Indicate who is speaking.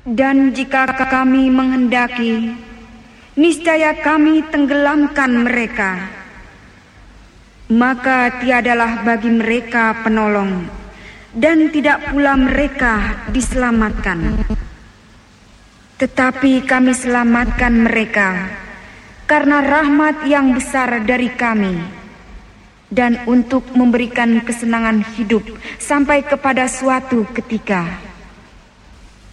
Speaker 1: Dan jika kami menghendaki, niscaya kami tenggelamkan mereka, maka tiadalah bagi mereka penolong, dan tidak pula mereka diselamatkan. Tetapi kami selamatkan mereka karena rahmat yang besar dari kami, dan untuk memberikan kesenangan hidup sampai kepada suatu ketika.